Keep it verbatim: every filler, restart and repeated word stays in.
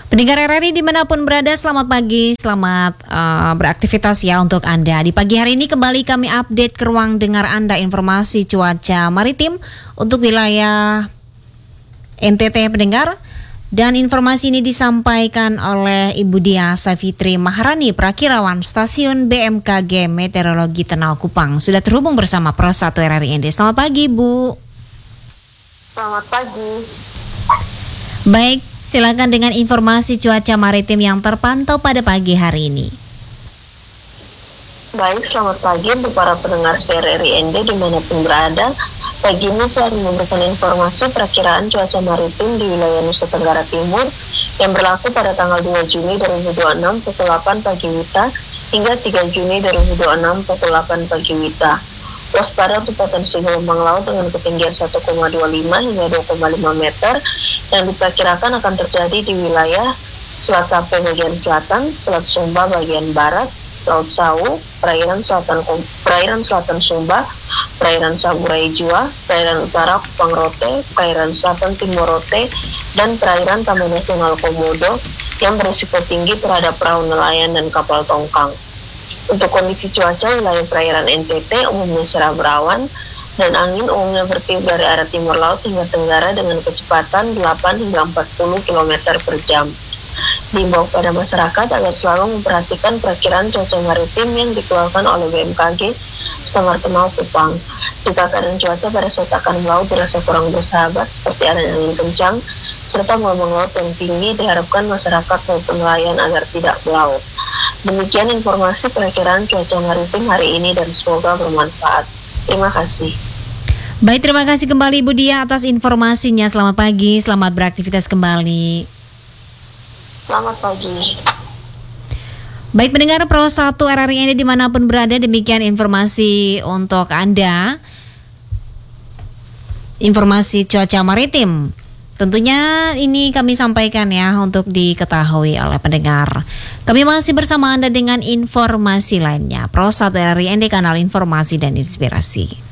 Pendengar R R I dimanapun berada, selamat pagi, selamat uh, beraktivitas ya untuk Anda. Di pagi hari ini kembali kami update ke ruang dengar Anda informasi cuaca maritim untuk wilayah N T T pendengar. Dan informasi ini disampaikan oleh Ibu Dia Savitri Maharani, Prakirawan Stasiun B M K G Meteorologi Tenau Kupang. Sudah terhubung bersama Pro satu R R I N D. Selamat pagi, Bu. Selamat pagi. Baik, silakan dengan informasi cuaca maritim yang terpantau pada pagi hari ini. Baik, selamat pagi untuk para pendengar R R I N D dimanapun berada. Pagi ini saya akan memberikan informasi perakiraan cuaca maritim di wilayah Nusa Tenggara Timur yang berlaku pada tanggal dua Juni dua ribu dua puluh enam pukul delapan pagi wita hingga tiga Juni dua ribu dua puluh enam pukul delapan pagi wita. Waspada untuk potensi gelombang laut dengan ketinggian satu koma dua lima hingga dua koma lima meter yang diperkirakan akan terjadi di wilayah Selat Sampai bagian selatan, Selat Sumba bagian barat, Laut Sawu, perairan selatan perairan selatan Sumba, perairan Saburai Jua, perairan utara Kupang Rote, perairan selatan Timur Rote, dan perairan Taman Nasional Komodo yang berisiko tinggi terhadap perahu nelayan dan kapal tongkang. Untuk kondisi cuaca, wilayah perairan N T T umumnya cerah berawan dan angin umumnya bertiup dari arah timur laut hingga tenggara dengan kecepatan delapan hingga empat puluh kilometer per jam. Diimbau pada masyarakat agar selalu memperhatikan perakiraan cuaca maritim yang dikeluarkan oleh B M K G Stamar Tenau Kupang. Jika keadaan cuaca pada saat akan melaut dirasa kurang bersahabat seperti adanya angin kencang serta gelombang laut yang tinggi, diharapkan masyarakat maupun nelayan agar tidak melaut. Demikian informasi perakiraan cuaca maritim hari ini dan semoga bermanfaat. Terima kasih. Baik, terima kasih kembali Ibu Dia atas informasinya. Selamat pagi, selamat beraktivitas kembali. Selamat pagi. Baik, pendengar Pro satu R R I N D dimanapun berada, demikian informasi untuk Anda. Informasi cuaca maritim. Tentunya ini kami sampaikan ya untuk diketahui oleh pendengar. Kami masih bersama Anda dengan informasi lainnya. Pro satu R R I N D, kanal informasi dan inspirasi.